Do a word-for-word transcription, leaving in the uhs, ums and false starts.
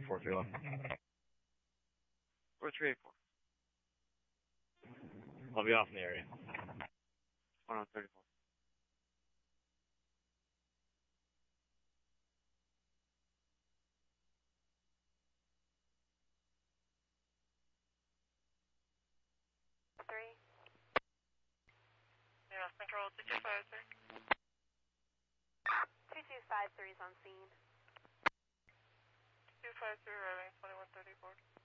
four three one. four three eight four. I'll be off in the area. one oh thirty-four. Three. Yeah, control two two five three. two two five three is on scene. two five three arriving twenty-one thirty-four.